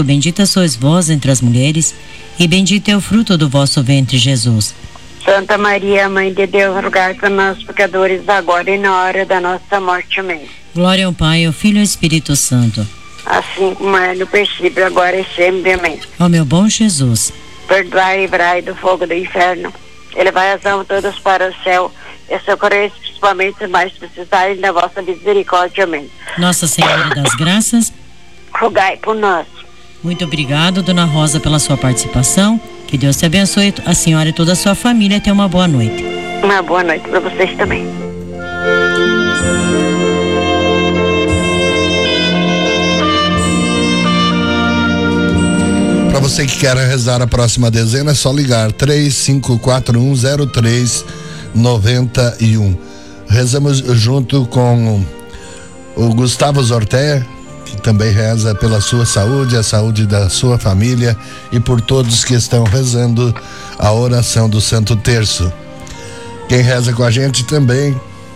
convosco, bendita sois vós entre as mulheres, e bendito é o fruto do vosso ventre, Jesus. Santa Maria, Mãe de Deus, rogai por nós, pecadores, agora e na hora da nossa morte. Amém. Glória ao Pai, ao Filho e ao Espírito Santo. Assim como é no princípio, agora e sempre. Amém. Ó meu bom Jesus, perdoai e livrai do fogo do inferno, elevai as almas todas para o céu, e socorrei principalmente os mais precisarem da vossa misericórdia. Amém. Nossa Senhora das Graças, rogai por nós. Muito obrigado, Dona Rosa, pela sua participação. Que Deus te abençoe, a senhora e toda a sua família. Tenha uma boa noite. Uma boa noite para vocês também. Para você que quer rezar a próxima dezena, é só ligar 35410391. Rezamos junto com o Gustavo Zorté, que também reza pela sua saúde, a saúde da sua família e por todos que estão rezando a oração do Santo Terço. Quem reza com a gente também,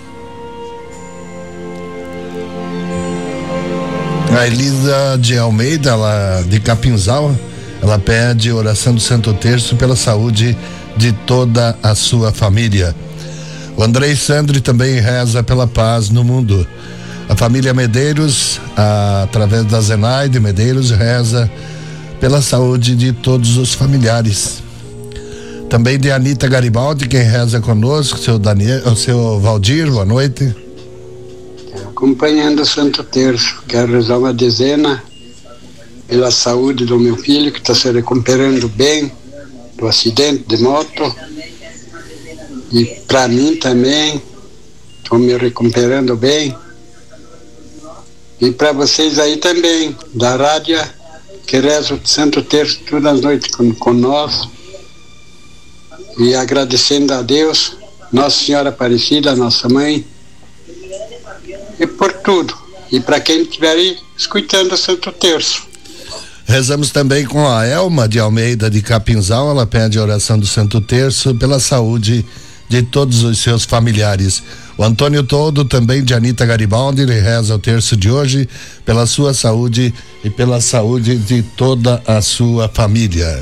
a Elisa de Almeida, ela de Capinzal, ela pede oração do Santo Terço pela saúde de toda a sua família. O Andrei Sandri também reza pela paz no mundo. A família Medeiros, através da Zenaide Medeiros, reza pela saúde de todos os familiares. Também de Anita Garibaldi, quem reza conosco, o seu Valdir, boa noite. Acompanhando o Santo Terço, quero rezar uma dezena pela saúde do meu filho, que está se recuperando bem do acidente de moto, e para mim também, estou me recuperando bem. E para vocês aí também, da rádio, que reza o Santo Terço todas as noites com nós. E agradecendo a Deus, Nossa Senhora Aparecida, nossa mãe, e por tudo. E para quem estiver aí escutando o Santo Terço. Rezamos também com a Elma de Almeida de Capinzal, ela pede a oração do Santo Terço pela saúde de todos os seus familiares. O Antônio Todo, também de Anita Garibaldi, ele reza o terço de hoje pela sua saúde e pela saúde de toda a sua família.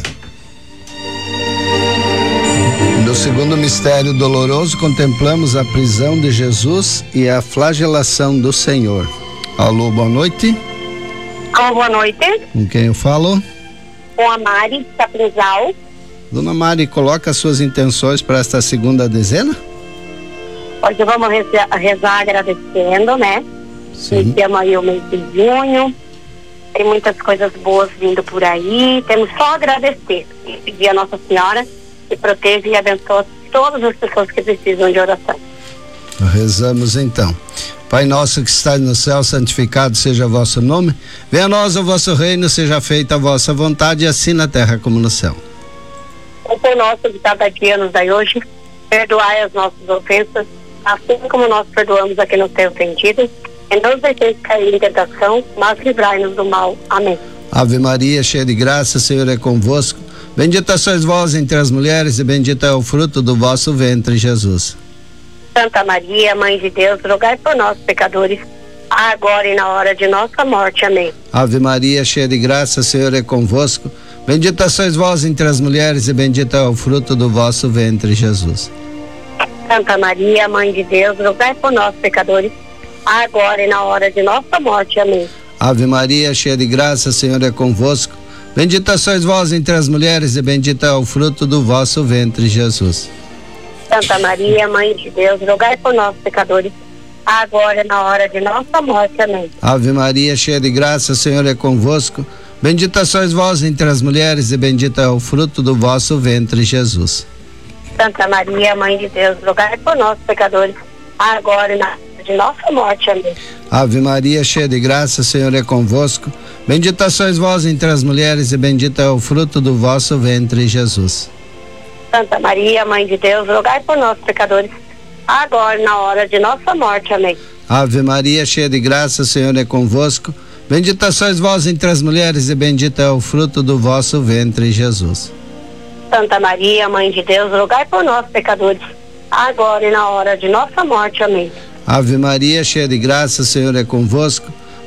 No segundo mistério doloroso, contemplamos a prisão de Jesus e a flagelação do Senhor. Alô, boa noite. Alô, boa noite. Com quem eu falo? Com a Mari, Capinzal. Dona Mari, coloca suas intenções para esta segunda dezena? Hoje vamos rezar agradecendo, né? Sim. Temos aí o mês de junho, tem muitas coisas boas vindo por aí, temos só a agradecer e pedir a Nossa Senhora que proteja e abençoe todas as pessoas que precisam de oração. Rezamos então. Pai nosso que estás no céu, santificado seja o vosso nome. Venha a nós o vosso reino, seja feita a vossa vontade, assim na terra como no céu. O pão nosso de cada dia nos dai hoje, perdoai as nossas ofensas, assim como nós perdoamos a quem nos tem ofendido, e não nos deixeis cair em tentação, mas livrai-nos do mal. Amém. Ave Maria, cheia de graça, o Senhor é convosco. Bendita sois vós entre as mulheres, e bendito é o fruto do vosso ventre, Jesus. Santa Maria, Mãe de Deus, rogai por nós, pecadores, agora e na hora de nossa morte. Amém. Ave Maria, cheia de graça, o Senhor é convosco. Bendita sois vós entre as mulheres, e bendito é o fruto do vosso ventre, Jesus. Santa Maria, Mãe de Deus, rogai por nós, pecadores, agora e na hora de nossa morte. Amém. Ave Maria, cheia de graça, o Senhor é convosco. Bendita sois vós entre as mulheres, e bendito é o fruto do vosso ventre, Jesus. Santa Maria, Mãe de Deus, rogai por nós, pecadores, agora e na hora de nossa morte. Amém. Ave Maria, cheia de graça, o Senhor é convosco. Bendita sois vós entre as mulheres, e bendito é o fruto do vosso ventre, Jesus. Santa Maria, Mãe de Deus, rogai por nós, pecadores, agora e na hora de nossa morte. Amém. Ave Maria, cheia de graça, o Senhor é convosco. Bendita sois vós entre as mulheres, e bendito é o fruto do vosso ventre, Jesus. Santa Maria, Mãe de Deus, rogai por nós, pecadores, agora e na hora de nossa morte. Amém. Ave Maria, cheia de graça, o Senhor é convosco. Bendita sois vós entre as mulheres, e bendito é o fruto do vosso ventre, Jesus. Santa Maria, Mãe de Deus, rogai por nós, pecadores, agora e na hora de nossa morte. Amém. Ave Maria, cheia de graça, o Senhor é convosco.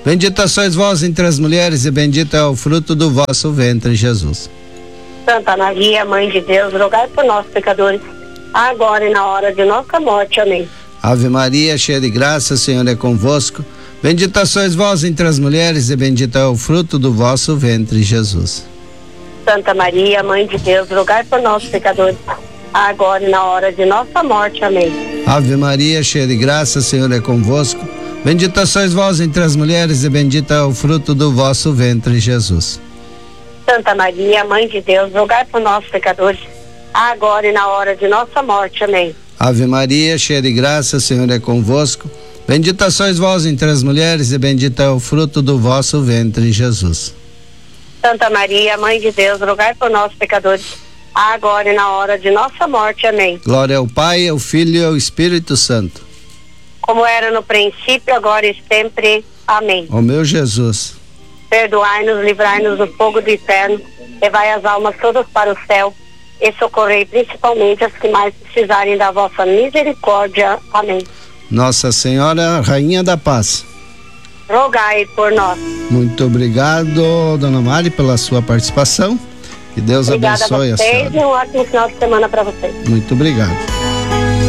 Bendita sois vós entre as mulheres e bendito é o fruto do vosso ventre, Jesus. Santa Maria, Mãe de Deus, rogai por nós, pecadores, agora e na hora de nossa morte. Amém. Ave Maria, cheia de graça, o Senhor é convosco. Bendita sois vós entre as mulheres e bendito é o fruto do vosso ventre, Jesus. Santa Maria, Mãe de Deus, rogai por nós, pecadores, agora e na hora de nossa morte. Amém. Ave Maria, cheia de graça, o Senhor é convosco. Bendita sois vós entre as mulheres e bendito é o fruto do vosso ventre, Jesus. Santa Maria, Mãe de Deus, rogai por nós, pecadores, agora e na hora de nossa morte. Amém. Ave Maria, cheia de graça, o Senhor é convosco. Bendita sois vós entre as mulheres e bendito é o fruto do vosso ventre, Jesus. Santa Maria, Mãe de Deus, rogai por nós, pecadores, agora e na hora de nossa morte. Amém. Glória ao Pai, ao Filho e ao Espírito Santo. Como era no princípio, agora e sempre. Amém. Ó meu Jesus, perdoai-nos, livrai-nos do fogo do inferno, levai as almas todas para o céu e socorrei principalmente as que mais precisarem da vossa misericórdia. Amém. Nossa Senhora, Rainha da Paz, rogai por nós. muito obrigado, Dona Mari, pela sua participação. Que Deus Obrigada abençoe a vocês senhora. e um ótimo final de semana para vocês. Muito obrigado.